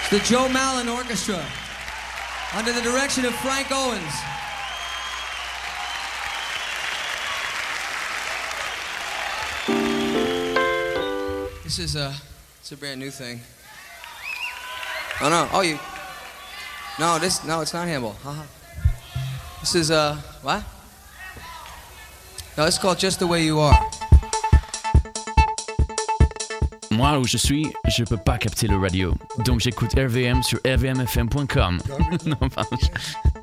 It's the Joe Mallon Orchestra, under the direction of Frank Owens. This is it's a brand new thing. Oh no! Oh you? No, it's not Handball. Haha. This is what? No, it's called Just the Way You Are. Moi, où je suis, je peux pas capter le radio. Donc j'écoute RVM sur rvmfm.com. Non, pardon.